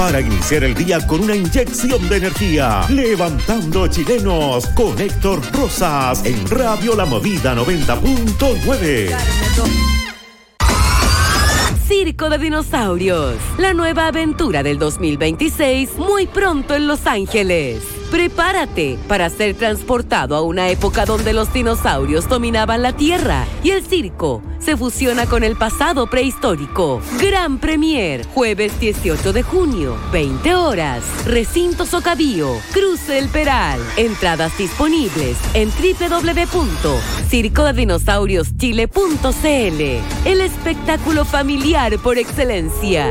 para iniciar el día con una inyección de energía. Levantando chilenos con Héctor Rosas en Radio La Movida 90.9. Circo de Dinosaurios, la nueva aventura del 2026, muy pronto en Los Ángeles. Prepárate para ser transportado a una época donde los dinosaurios dominaban la Tierra y el circo se fusiona con el pasado prehistórico. Gran Premier, jueves 18 de junio, 20 horas. Recinto Socavio, Cruce El Peral. Entradas disponibles en www.circodedinosaurioschile.cl. El espectáculo familiar por excelencia.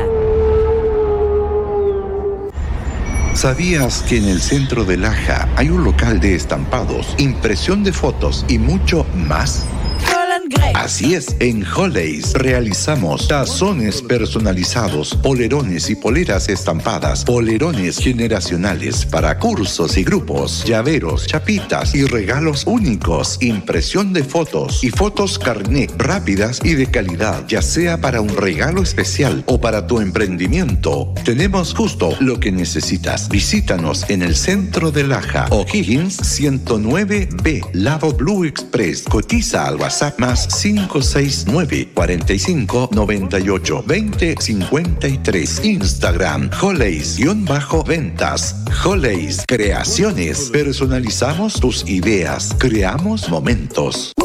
¿Sabías que en el centro de Laja hay un local de estampados, impresión de fotos y mucho más? Así es, en Holleys realizamos tazones personalizados, polerones y poleras estampadas, polerones generacionales para cursos y grupos, llaveros, chapitas y regalos únicos, impresión de fotos y fotos carné rápidas y de calidad, ya sea para un regalo especial o para tu emprendimiento. Tenemos justo lo que necesitas. Visítanos en el centro de Laja, O'Higgins 109B, lado Blue Express. Cotiza al WhatsApp más 569 45 98 20 53. Instagram Holleys-ventas. Holleys Creaciones. Personalizamos tus ideas. Creamos momentos.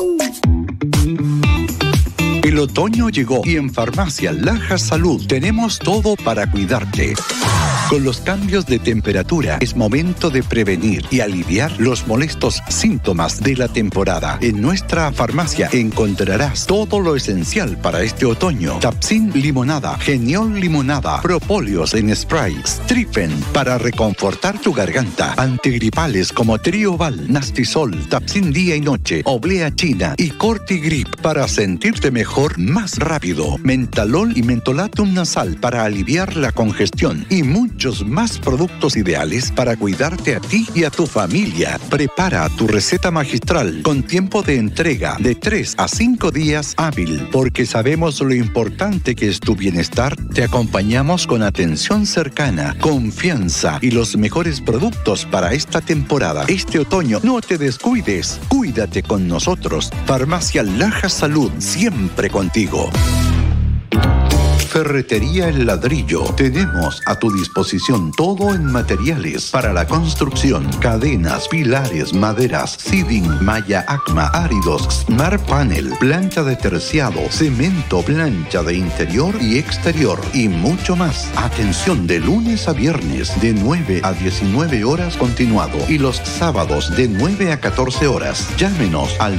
El otoño llegó y en Farmacia Laja Salud tenemos todo para cuidarte. Con los cambios de temperatura es momento de prevenir y aliviar los molestos síntomas de la temporada. En nuestra farmacia encontrarás todo lo esencial para este otoño. Tapsin limonada, Geniol limonada, propóleos en spray, Strifen para reconfortar tu garganta, antigripales como Trioval, Nastisol, Tapsin día y noche, Oblea china y Cortigrip para sentirte mejor más rápido. Mentalol y Mentolatum nasal para aliviar la congestión y muchos más productos ideales para cuidarte a ti y a tu familia. Prepara tu receta magistral con tiempo de entrega de 3 a 5 días hábil, porque sabemos lo importante que es tu bienestar. Te acompañamos con atención cercana, confianza y los mejores productos para esta temporada. Este otoño no te descuides, cuídate con nosotros. Farmacia Laja Salud, siempre contigo. Ferretería El Ladrillo. Tenemos a tu disposición todo en materiales para la construcción: cadenas, pilares, maderas, siding, malla Acma, áridos, Smart Panel, plancha de terciado, cemento, plancha de interior y exterior y mucho más. Atención de lunes a viernes de 9 a 19 horas continuado y los sábados de 9 a 14 horas. Llámenos al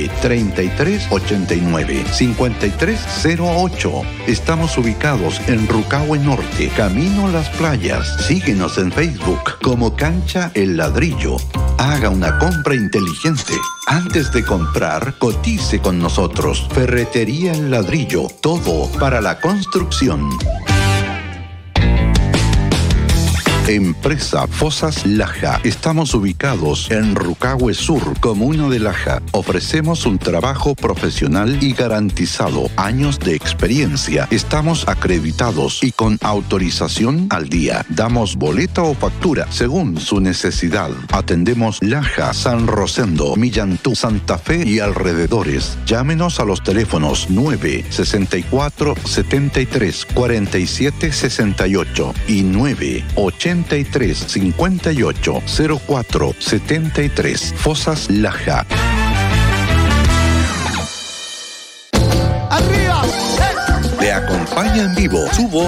933-89-5308. Estamos ubicados en Rucahue Norte, camino a las playas. Síguenos en Facebook como Cancha El Ladrillo. Haga una compra inteligente. Antes de comprar, cotice con nosotros. Ferretería El Ladrillo. Todo para la construcción. Empresa Fosas Laja. Estamos ubicados en Rucahue Sur, comuna de Laja. Ofrecemos un trabajo profesional y garantizado. Años de experiencia. Estamos acreditados y con autorización al día. Damos boleta o factura según su necesidad. Atendemos Laja, San Rosendo, Millantú, Santa Fe y alrededores. Llámenos a los teléfonos 964 73 47 68 y 980 58 04 73. Fosas Laja. ¡Arriba! Te acompaña en vivo su voz